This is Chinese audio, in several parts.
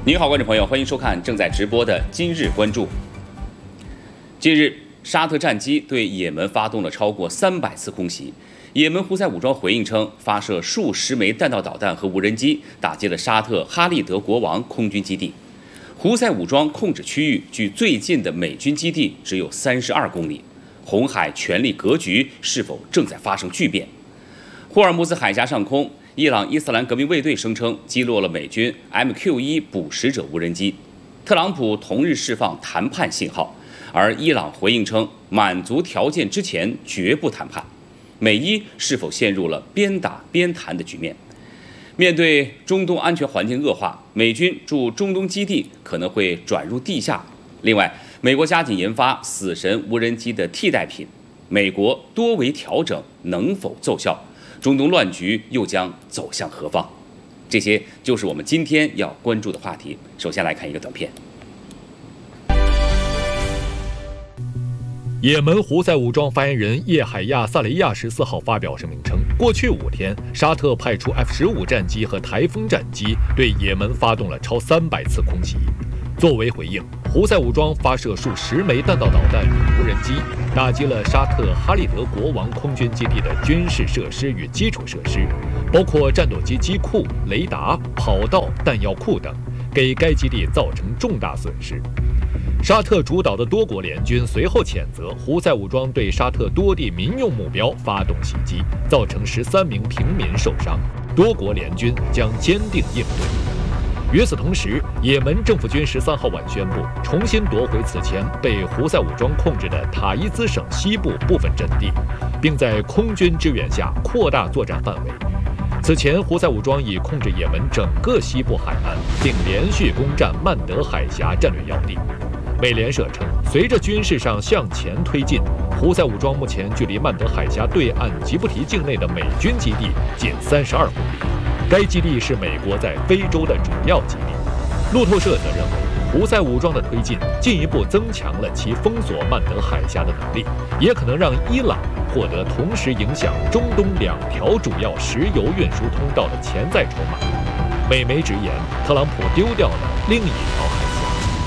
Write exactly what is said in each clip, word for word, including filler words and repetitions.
您好，观众朋友，欢迎收看正在直播的今日关注。近日，沙特战机对也门发动了超过三百次空袭。也门胡塞武装回应称，发射数十枚弹道导弹和无人机，打击了沙特哈利德国王空军基地。胡塞武装控制区域距最近的美军基地只有三十二公里。红海权力格局是否正在发生巨变？霍尔木兹海峡上空，伊朗伊斯兰革命卫队声称击落了美军 M Q 一 捕食者无人机。特朗普同日释放谈判信号，而伊朗回应称满足条件之前绝不谈判。美伊是否陷入了边打边谈的局面？面对中东安全环境恶化，美军驻中东基地可能会转入地下。另外，美国加紧研发死神无人机的替代品，美国多维调整能否奏效？中东乱局又将走向何方？这些就是我们今天要关注的话题。首先来看一个短片。 也门胡塞武装发言人叶海亚·萨雷亚十四号发表声明称，过去五天，沙特派出 F 十五 战机和台风战机对也门发动了超三百次空袭。作为回应，胡塞武装发射数十枚弹道导弹与无人机，打击了沙特哈利德国王空军基地的军事设施与基础设施，包括战斗机机库、雷达、跑道、弹药库等，给该基地造成重大损失。沙特主导的多国联军随后谴责胡塞武装对沙特多地民用目标发动袭击，造成十三名平民受伤。多国联军将坚定应对。与此同时，也门政府军十三号晚宣布，重新夺回此前被胡塞武装控制的塔伊兹省西部部分阵地，并在空军支援下扩大作战范围。此前，胡塞武装已控制也门整个西部海岸，并连续攻占曼德海峡战略要地。美联社称，随着军事上向前推进，胡塞武装目前距离曼德海峡对岸吉布提境内的美军基地仅三十二公里。该基地是美国在非洲的主要基地。路透社则认为，胡塞武装的推进进一步增强了其封锁曼德海峡的能力，也可能让伊朗获得同时影响中东两条主要石油运输通道的潜在筹码。美媒直言，特朗普丢掉了另一条海峡。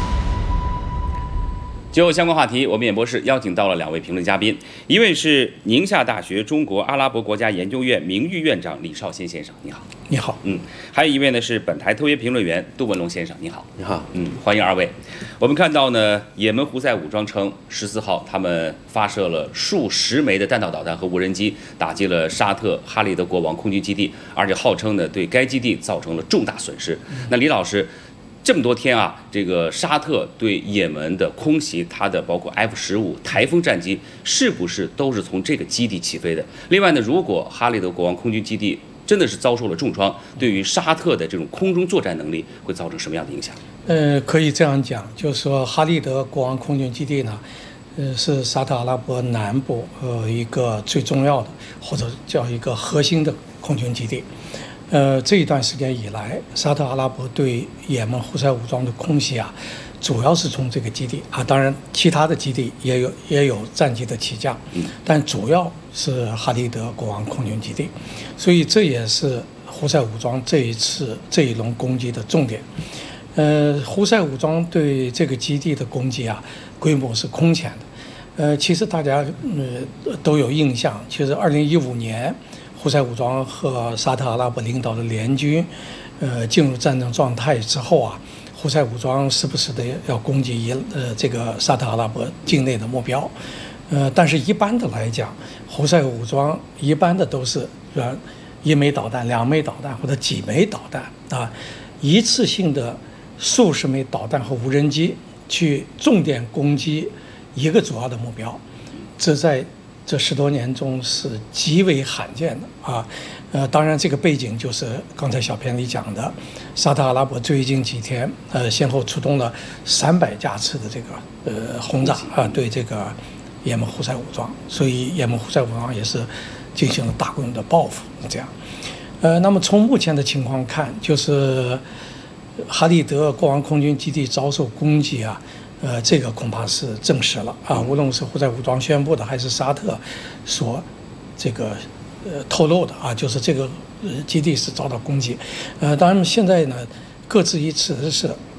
就相关话题，我们演播室邀请到了两位评论嘉宾，一位是宁夏大学中国阿拉伯国家研究院名誉院长李少先先生，你好。 你好。 嗯，还有一位呢是本台特约评论员杜文龙先生，你好。 你好。 嗯，欢迎二位。我们看到呢，也门胡塞武装称，十四号他们发射了数十枚的弹道导弹和无人机，打击了沙特哈利德国王空军基地，而且号称呢对该基地造成了重大损失。嗯、那李老师，这么多天啊，这个沙特对也门的空袭，它的包括 F 十五 台风战机，是不是都是从这个基地起飞的？另外呢，如果哈利德国王空军基地真的是遭受了重创，对于沙特的这种空中作战能力会造成什么样的影响？ 呃，可以这样讲，就是说哈利德国王空军基地呢，呃，是沙特阿拉伯南部呃一个最重要的，或者叫一个核心的空军基地。呃，这一段时间以来，沙特阿拉伯对也门胡塞武装的空袭啊，主要是从这个基地啊，当然其他的基地也有也有战机的起降，但主要是哈利德国王空军基地，所以这也是胡塞武装这一次这一轮攻击的重点。呃，胡塞武装对这个基地的攻击啊，规模是空前的。呃，其实大家呃都有印象，其实二零一五年。胡塞武装和沙特阿拉伯领导的联军，呃，进入战争状态之后啊，胡塞武装时不时的要攻击伊呃这个沙特阿拉伯境内的目标，呃，但是一般的来讲，胡塞武装一般的都是呃一枚导弹、两枚导弹或者几枚导弹啊，一次性的数十枚导弹和无人机去重点攻击一个主要的目标，这在这十多年中是极为罕见的啊，呃，当然这个背景就是刚才小片里讲的，沙特阿拉伯最近几天呃先后出动了三百架次的这个呃轰炸啊，对这个也门胡塞武装，所以也门胡塞武装也是进行了大规模的报复，这样，呃，那么从目前的情况看，就是哈利德国王空军基地遭受攻击啊。呃，这个恐怕是证实了啊！无论是胡塞武装宣布的，还是沙特所这个呃透露的啊，就是这个呃基地是遭到攻击。呃，当然现在呢，各执一词是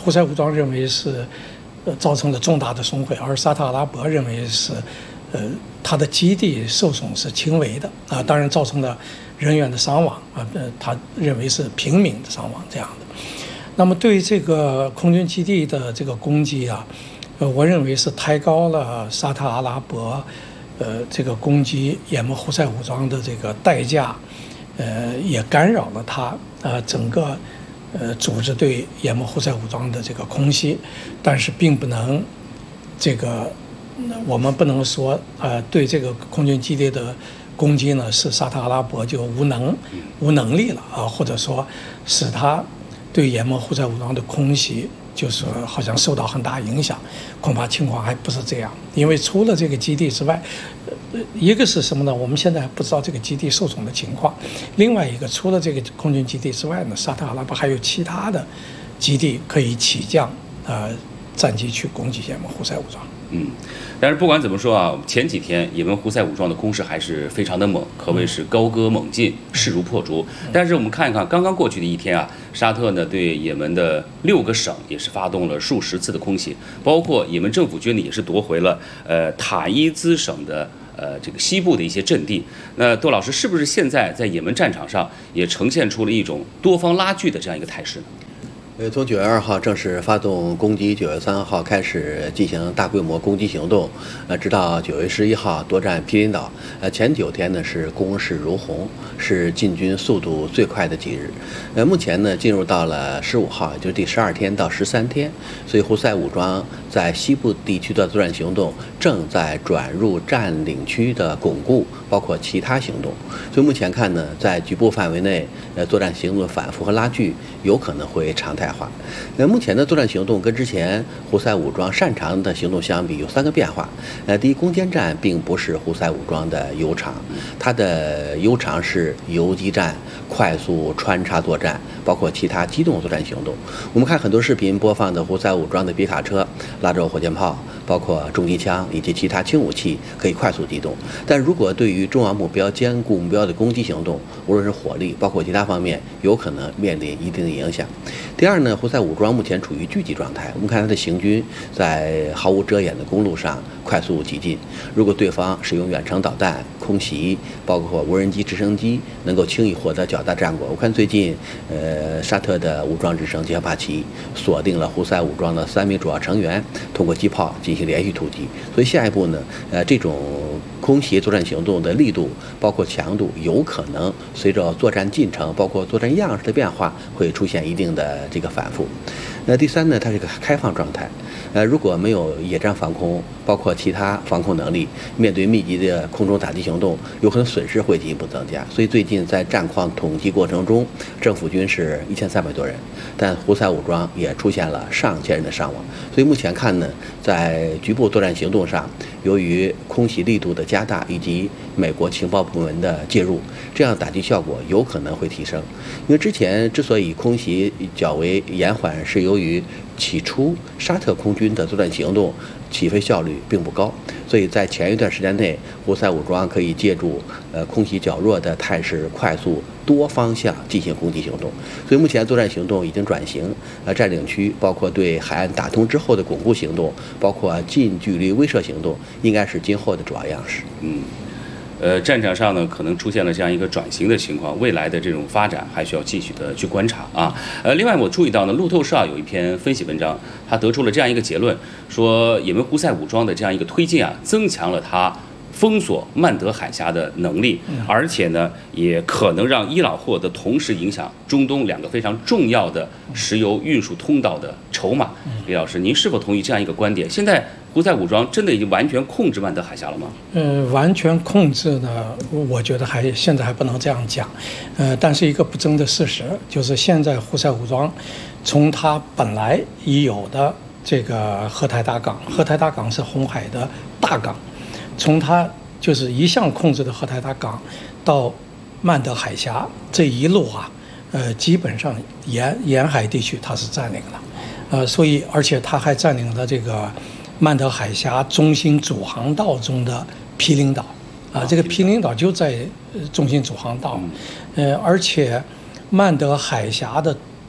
胡塞武装认为是呃造成了重大的损毁，而沙特阿拉伯认为是呃他的基地受损是轻微的啊，当然造成了人员的伤亡啊，呃他认为是平民的伤亡这样的。那么对于这个空军基地的这个攻击啊，呃，我认为是抬高了沙特阿拉伯呃这个攻击也门胡塞武装的这个代价，呃，也干扰了他呃整个呃组织对也门胡塞武装的这个空袭，但是并不能这个我们不能说呃对这个空军基地的攻击呢是沙特阿拉伯就无能无能力了啊，或者说使他对也门胡塞武装的空袭就是好像受到很大影响，恐怕情况还不是这样。因为除了这个基地之外，呃，一个是什么呢？我们现在还不知道这个基地受损的情况。另外一个，除了这个空军基地之外呢，沙特阿拉伯还有其他的基地可以起降呃战机去攻击也门胡塞武装。 嗯，但是不管怎么说啊，前几天也门胡塞武装的攻势还是非常的猛，可谓是高歌猛进，势如破竹。但是我们看一看刚刚过去的一天啊，沙特呢对也门的六个省也是发动了数十次的空袭，包括也门政府军呢也是夺回了呃塔伊兹省的呃这个西部的一些阵地。那窦老师，是不是现在在也门战场上也呈现出了一种多方拉锯的这样一个态势呢？ 呃，从九月二号正式发动攻击，九月三号开始进行大规模攻击行动，呃，直到九月十一号夺占毗邻岛。呃，前九天呢是攻势如虹，是进军速度最快的几日。呃，目前呢进入到了十五号，也就是第十二天到十三天，所以胡塞武装在西部地区的作战行动正在转入占领区的巩固，包括其他行动。所以目前看呢，在局部范围内，呃，作战行动反复和拉锯有可能会常态化。那目前的作战行动跟之前胡塞武装擅长的行动相比，有三个变化。呃，第一，攻坚战并不是胡塞武装的优长，它的优长是游击战、快速穿插作战，包括其他机动作战行动。我们看很多视频播放的胡塞武装的皮卡车、拉轴火箭炮，包括重机枪以及其他轻武器可以快速机动。但如果对于重要目标、坚固目标的攻击行动，无论是火力，包括其他方面，有可能面临一定的影响。第二呢，胡塞武装目前处于聚集状态，我们看它的行军在毫无遮掩的公路上快速急进。如果对方使用远程导弹、空袭，包括无人机、直升机，能够轻易获得较大战果。我看最近，呃，沙特的武装直升机阿帕奇锁定了胡塞武装的三名主要成员，通过机炮进行连续突击。所以下一步呢，呃，这种空袭作战行动的力度，包括强度，有可能随着作战进程，包括作战样式的变化，会出现一定的这个反复。那第三呢，它是个开放状态。呃，如果没有野战防空，包括其他防空能力，面对密集的空中打击行动，有可能损失会进一步增加。所以最近在战况统计过程中，政府军是一千三百多人，但胡塞武装也出现了上千人的伤亡。所以目前看呢，在局部作战行动上，由于空袭力度的加大以及美国情报部门的介入，这样打击效果有可能会提升。因为之前之所以空袭较为延缓，是由于起初沙特空军的作战行动起飞效率并不高，所以在前一段时间内，胡塞武装可以借助呃空袭较弱的态势，快速多方向进行攻击行动。所以目前作战行动已经转型，呃，占领区包括对海岸打通之后的巩固行动，包括近距离威慑行动，应该是今后的主要样式。 嗯。呃，战场上呢可能出现了这样一个转型的情况，未来的这种发展还需要继续的去观察啊。呃，另外我注意到呢，路透社啊有一篇分析文章，他得出了这样一个结论，说也门胡塞武装的这样一个推进啊，增强了他封锁曼德海峡的能力，而且呢，也可能让伊朗获得同时影响中东两个非常重要的石油运输通道的筹码。李老师，您是否同意这样一个观点？现在胡塞武装真的已经完全控制曼德海峡了吗？ 呃，完全控制呢，我觉得还现在还不能这样讲。呃，但是一个不争的事实就是，现在胡塞武装从它本来已有的这个荷台达港，荷台达港是红海的大港，从它就是一向控制的荷台达港到曼德海峡这一路啊，呃，基本上沿沿海地区它是占领了，呃，所以而且它还占领了这个曼德海峡中心主航道中的毗邻岛，啊，这个毗邻岛就在中心主航道，呃，而且曼德海峡的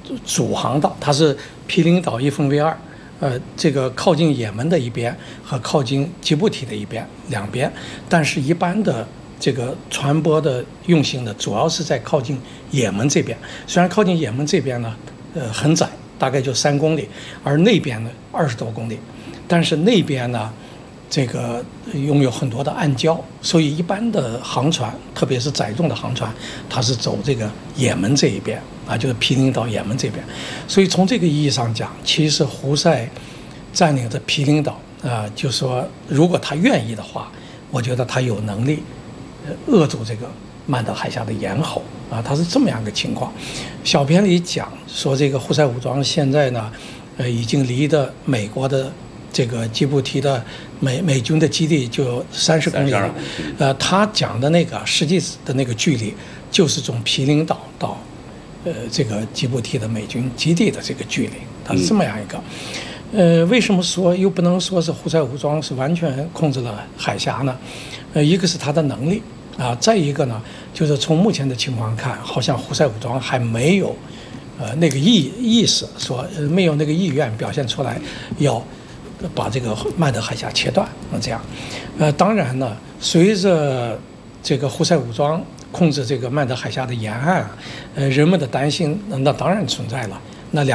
主航道，它是毗邻岛一分为二，呃，这个靠近也门的一边和靠近吉布提的一边两边，但是一般的这个船舶的用性呢，主要是在靠近也门这边。虽然靠近也门这边呢，呃，很窄，大概就三公里，而那边呢二十多公里，但是那边呢，这个拥有很多的暗礁，所以一般的航船，特别是载重的航船，它是走这个也门这一边啊，就是毗邻岛也门这边。所以从这个意义上讲，其实胡塞占领的毗邻岛啊，就说如果他愿意的话，我觉得他有能力扼住这个曼德海峡的咽喉啊，它是这么样一个情况。小片里讲说，这个胡塞武装现在呢，呃，已经离的美国的这个吉布提的美美军的基地就有三十公里了。呃，他讲的那个实际的那个距离，就是从毗邻岛到呃这个吉布提的美军基地的这个距离，它是这么样一个。呃，为什么说又不能说是胡塞武装是完全控制了海峡呢？呃，一个是他的能力啊，再一个呢，就是从目前的情况看，好像胡塞武装还没有呃那个意意识说，呃没有那个意愿表现出来，要把这个曼德海峡切断啊这样。呃，当然呢，随着这个胡塞武装控制这个曼德海峡的沿岸，呃，人们的担心那当然存在了。